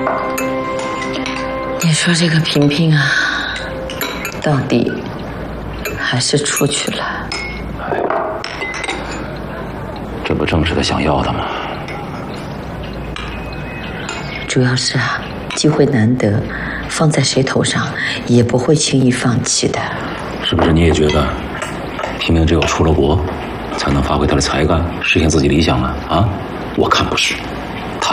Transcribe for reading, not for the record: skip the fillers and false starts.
你说这个萍萍啊，到底还是出去了？ 这不正是他想要的吗？ 主要是啊，机会难得，放在谁头上也不会轻易放弃的。 是不是你也觉得，萍萍只有出了国，才能发挥她的才干，实现自己理想啊？啊，我看不是。